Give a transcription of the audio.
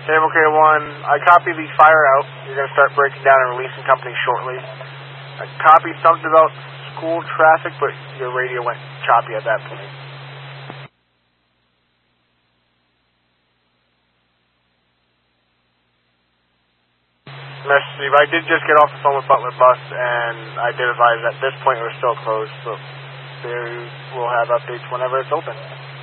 Okay, 1, I copy the fire out. You're going to start breaking down and releasing company shortly. I copied something about school traffic, but your radio went choppy at that point. Steve, I did just get off the phone with Butler Bus, and I did advise at this point we're still closed, so they will have updates whenever it's open.